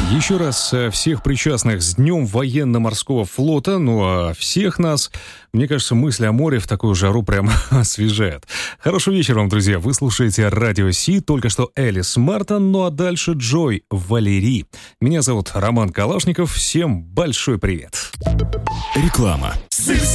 Еще раз всех причастных с Днем военно-морского флота. Ну а всех нас, мне кажется, мысль о море в такую жару прям освежает. Хорошего вечера вам, друзья. Вы слушаете Радио Си. Только что Элис Мартин, ну а дальше Джой Валери. Меня зовут Роман Калашников. Всем большой привет. Реклама. Сыр